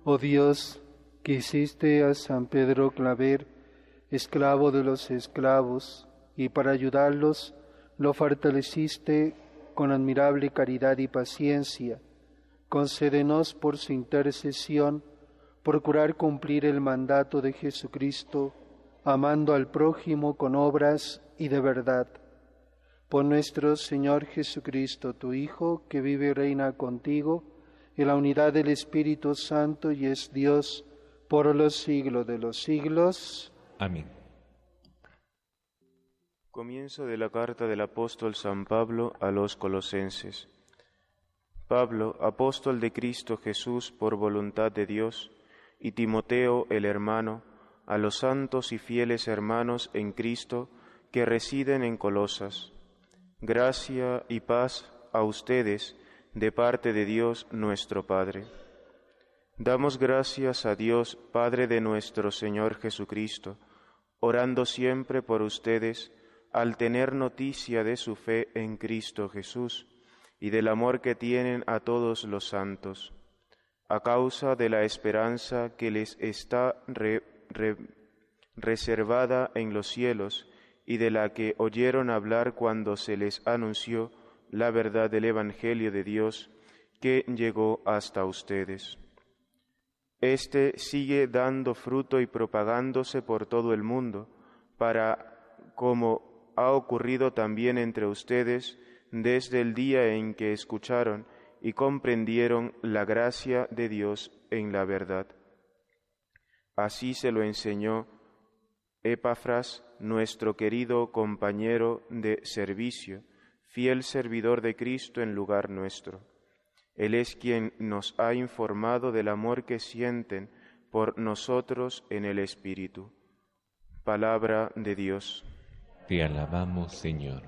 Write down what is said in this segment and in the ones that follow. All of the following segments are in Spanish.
Oh Dios, que hiciste a San Pedro Claver, esclavo de los esclavos, y para ayudarlos lo fortaleciste con admirable caridad y paciencia, concédenos por su intercesión procurar cumplir el mandato de Jesucristo, amando al prójimo con obras y de verdad. Por nuestro Señor Jesucristo, tu Hijo, que vive y reina contigo, en la unidad del Espíritu Santo y es Dios por los siglos de los siglos. Amén. Comienzo de la carta del apóstol San Pablo a los Colosenses. Pablo, apóstol de Cristo Jesús por voluntad de Dios, y Timoteo, el hermano, a los santos y fieles hermanos en Cristo que residen en Colosas. Gracia y paz a ustedes de parte de Dios nuestro Padre. Damos gracias a Dios, Padre de nuestro Señor Jesucristo, orando siempre por ustedes, al tener noticia de su fe en Cristo Jesús y del amor que tienen a todos los santos, a causa de la esperanza que les está reservada en los cielos y de la que oyeron hablar cuando se les anunció la verdad del Evangelio de Dios que llegó hasta ustedes. Este sigue dando fruto y propagándose por todo el mundo, para, como ha ocurrido también entre ustedes desde el día en que escucharon y comprendieron la gracia de Dios en la verdad. Así se lo enseñó Epafras, nuestro querido compañero de servicio, fiel servidor de Cristo en lugar nuestro. Él es quien nos ha informado del amor que sienten por nosotros en el Espíritu. Palabra de Dios. Te alabamos, Señor.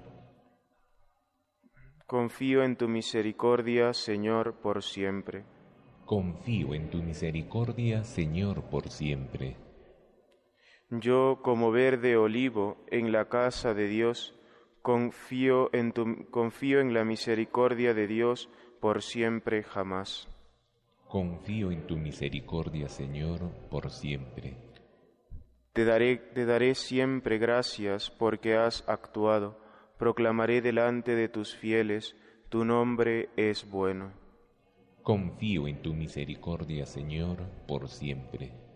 Confío en tu misericordia, Señor, por siempre. Confío en tu misericordia, Señor, por siempre. Yo, como verde olivo en la casa de Dios, confío en la misericordia de Dios por siempre jamás. Confío en tu misericordia, Señor, por siempre. Te daré siempre gracias porque has actuado. Proclamaré delante de tus fieles, tu nombre es bueno. Confío en tu misericordia, Señor, por siempre.